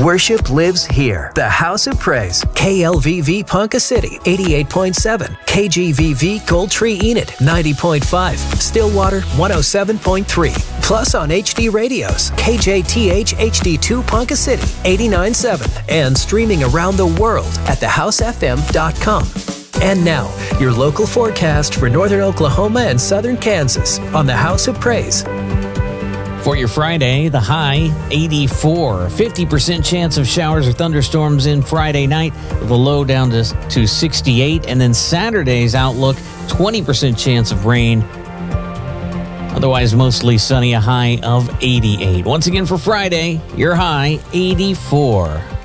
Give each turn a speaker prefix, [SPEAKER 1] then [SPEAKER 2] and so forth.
[SPEAKER 1] Worship lives here. The House of Praise. KLVV Ponca City, 88.7. KGVV Gold Tree Enid, 90.5. Stillwater, 107.3. Plus on HD radios, KJTH HD2 Ponca City, 89.7. And streaming around the world at thehousefm.com. And now, your local forecast for northern Oklahoma and southern Kansas on the House of Praise.
[SPEAKER 2] For your Friday, the high 84. 50% chance of showers or thunderstorms in Friday night with a low down to 68. And then Saturday's outlook, 20% chance of rain. Otherwise, mostly sunny, a high of 88. Once again for Friday, your high 84.